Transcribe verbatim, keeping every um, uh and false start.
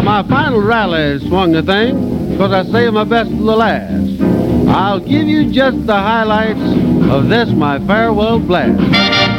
Now, my final rally swung the thing, because I saved my best for the last. I'll give you just the highlights of this, my farewell blast.